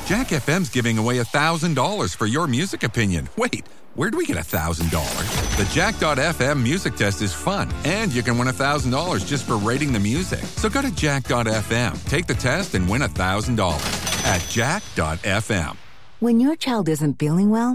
Jack FM's giving away $1,000 for your music opinion. Wait, where'd we get $1,000? The Jack.fm music test is fun, and you can win $1,000 just for rating the music. So go to Jack.fm, take the test, and win $1,000 at Jack.fm. When your child isn't feeling well,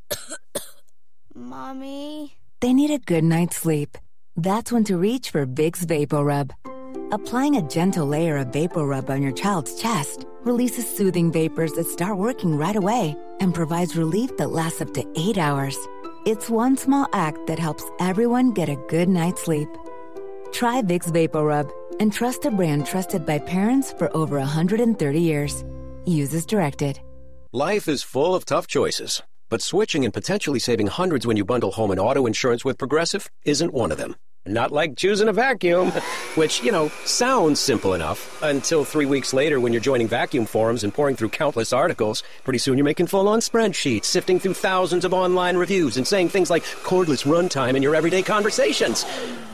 Mommy, they need a good night's sleep. That's when to reach for Vicks VapoRub. Applying a gentle layer of VapoRub on your child's chest releases soothing vapors that start working right away and provides relief that lasts up to 8 hours. It's one small act that helps everyone get a good night's sleep. Try Vicks VapoRub and trust a brand trusted by parents for over 130 years. Use as directed. Life is full of tough choices, but switching and potentially saving hundreds when you bundle home and auto insurance with Progressive isn't one of them. Not like choosing a vacuum, which, sounds simple enough until 3 weeks later when you're joining vacuum forums and pouring through countless articles. Pretty soon you're making full-on spreadsheets, sifting through thousands of online reviews and saying things like cordless runtime in your everyday conversations.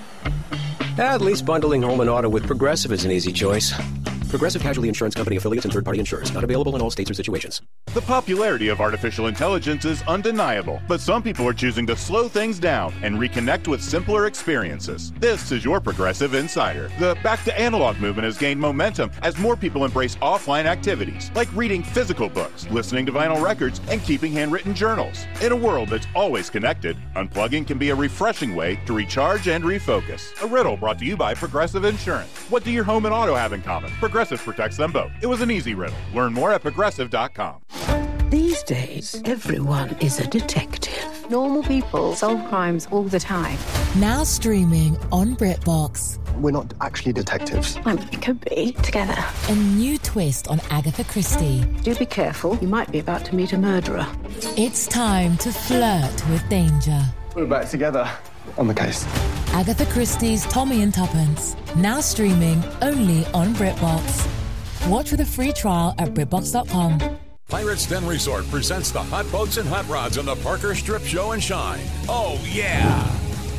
At least bundling home and auto with Progressive is an easy choice. Progressive Casualty Insurance Company affiliates and third-party insurers. Not available in all states or situations. The popularity of artificial intelligence is undeniable, but some people are choosing to slow things down and reconnect with simpler experiences. This is your Progressive Insider. The Back to Analog movement has gained momentum as more people embrace offline activities, like reading physical books, listening to vinyl records, and keeping handwritten journals. In a world that's always connected, unplugging can be a refreshing way to recharge and refocus. A riddle brought to you by Progressive Insurance. What do your home and auto have in common? Progressive protects them both. It was an easy riddle. Learn more at Progressive.com. These days, everyone is a detective. Normal people solve crimes all the time. Now streaming on BritBox. We're not actually detectives. We could be together. A new twist on Agatha Christie. Do be careful. You might be about to meet a murderer. It's time to flirt with danger. We're back together on the case. Agatha Christie's Tommy and Tuppence. Now streaming only on BritBox. Watch with a free trial at BritBox.com. Pirates Den Resort presents the Hot Boats and Hot Rods on the Parker Strip Show and Shine. Oh, yeah!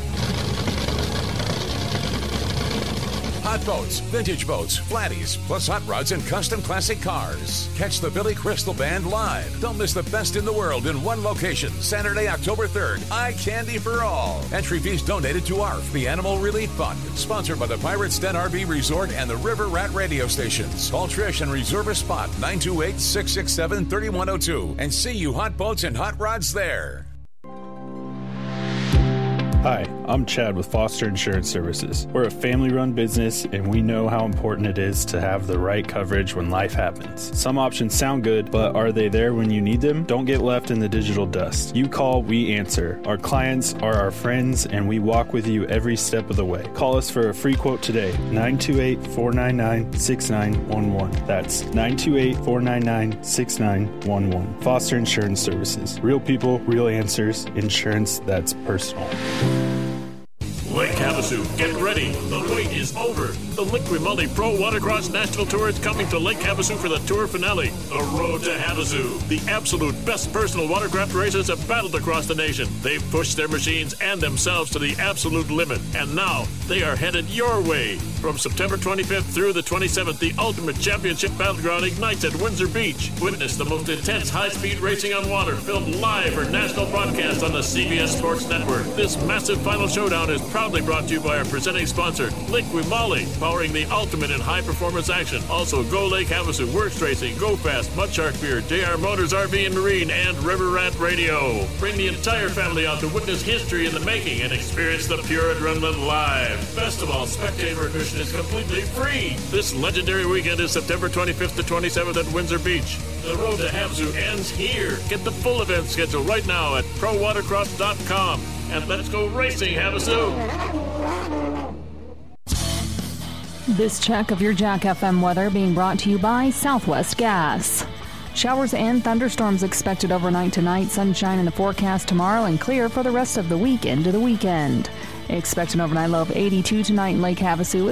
Hot boats, vintage boats, flatties, plus hot rods and custom classic cars. Catch the Billy Crystal Band live. Don't miss the best in the world in one location. Saturday, October 3rd. Eye candy for all. Entry fees donated to ARF, the Animal Relief Fund. Sponsored by the Pirates Den RV Resort and the River Rat radio stations. Call Trish and reserve a spot, 928-667-3102. And see you hot boats and hot rods there. Hi, I'm Chad with Foster Insurance Services. We're a family-run business, and we know how important it is to have the right coverage when life happens. Some options sound good, but are they there when you need them? Don't get left in the digital dust. You call, we answer. Our clients are our friends, and we walk with you every step of the way. Call us for a free quote today, 928-499-6911. That's 928-499-6911. Foster Insurance Services. Real people, real answers. Insurance that's personal. Lake Havasu, get ready. The wait is over. The Lake Grimaldi Pro Watercross National Tour is coming to Lake Havasu for the tour finale. The Road to Havasu. The absolute best personal watercraft racers have battled across the nation. They've pushed their machines and themselves to the absolute limit. And now they are headed your way. From September 25th through the 27th, the Ultimate Championship Battleground ignites at Windsor Beach. Witness the most intense high-speed racing on water, filmed live for national broadcast on the CBS Sports Network. This massive final showdown is proudly brought to you by our presenting sponsor, Lake Grimaldi, powering the ultimate in high-performance action. Also, Go Lake Havasu, Works Racing, Go Fast, Mudshark Beer, JR Motors RV and Marine, and River Rat Radio. Bring the entire family out to witness history in the making and experience the pure adrenaline live. Best of all, spectator admission is completely free. This legendary weekend is September 25th to 27th at Windsor Beach. The Road to Havasu ends here. Get the full event schedule right now at prowatercross.com. And let's go racing, Havasu! This check of your Jack FM weather being brought to you by Southwest Gas. Showers and thunderstorms expected overnight tonight. Sunshine in the forecast tomorrow and clear for the rest of the week into the weekend. Expect an overnight low of 82 tonight in Lake Havasu.